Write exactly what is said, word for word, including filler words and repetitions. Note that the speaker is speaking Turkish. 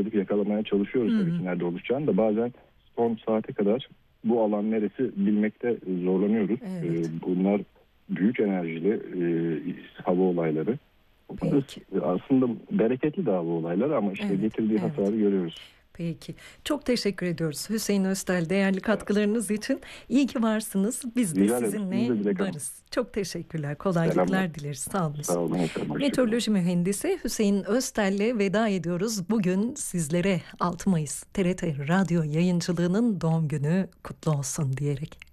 görüp yakalamaya çalışıyoruz tabii ki nerede oluşacağını da, bazen son saate kadar bu alan neresi bilmekte zorlanıyoruz. Evet. Bunlar büyük enerjili e, hava olayları. Peki. Aslında bereketli de hava olayları ama işte Evet, getirdiği evet. hasarı görüyoruz. Peki. Çok teşekkür ediyoruz Hüseyin Öztel değerli katkılarınız için. İyi ki varsınız. Biz de Rica ederim. sizinle Biz de Dilek Hanım. varız. Çok teşekkürler. Kolaylıklar Selamlar. dileriz. Sağ olun. Sağ olun efendim. Hoşçakalın. Meteoroloji mühendisi Hüseyin Öztel'le veda ediyoruz. Bugün sizlere altı Mayıs T R T Radyo yayıncılığının doğum günü kutlu olsun diyerek.